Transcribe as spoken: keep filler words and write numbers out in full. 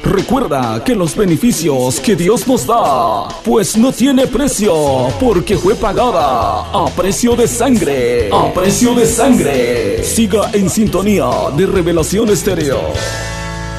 Recuerda que los beneficios que Dios nos da, pues no tiene precio, porque fue pagada a precio de sangre, a precio de sangre. Siga en sintonía de Revelación Estéreo.